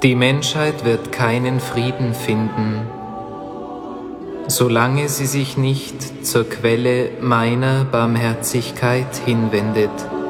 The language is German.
Die Menschheit wird keinen Frieden finden, solange sie sich nicht zur Quelle meiner Barmherzigkeit hinwendet.